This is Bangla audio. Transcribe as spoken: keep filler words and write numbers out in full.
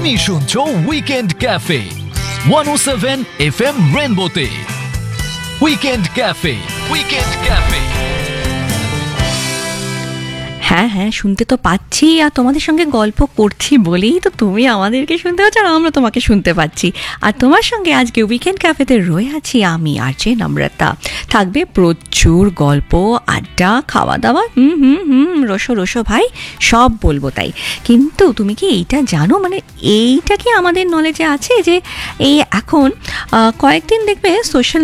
তুমি শুনছো উইকেন্ড ক্যাফে ওয়ান ও seven F M রেনবোতে। Weekend cafe weekend cafe হ্যাঁ হ্যাঁ শুনতে তো পাচ্ছি, আর তোমাদের সঙ্গে গল্প করছি বলেই তো তুমি আমাদেরকে শুনতে পাচ্ছ আর আমরা তোমাকে শুনতে পাচ্ছি। আর তোমার সঙ্গে আজকে উইকেন্ড ক্যাফেতে রয়ে আছি আমি আর যে নম্রতা। থাকবে প্রচুর গল্প, আড্ডা, খাওয়া দাওয়া, হুম হুম হুম রসো রসো ভাই, সব বলবো তাই। কিন্তু তুমি কি এইটা জানো, মানে এইটা কি আমাদের নলেজে আছে যে এই এখন কয়েকদিন দেখবে সোশ্যাল